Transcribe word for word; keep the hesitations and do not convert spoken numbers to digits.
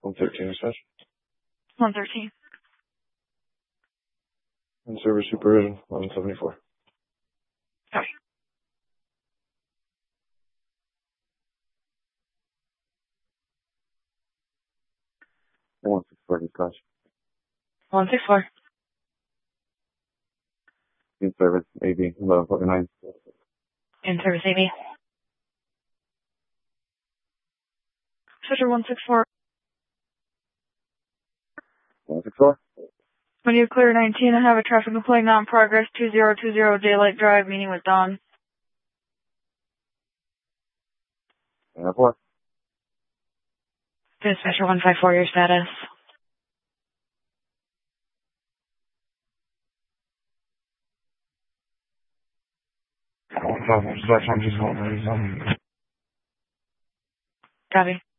one thirteen, dispatch. one thirteen. And service supervision, eleven seventy-four. Copy. one sixty-four, dispatch. one sixty-four. In service, A B, eleven forty-nine. In service A B. Switcher one sixty-four. one sixty-four. When you clear nineteen, I have a traffic complaint now in progress, two zero two zero Daylight Drive, meeting with Don. Yeah, four. Dispatcher one five four, your status. one five four, dispatch, I'm just holding. Copy.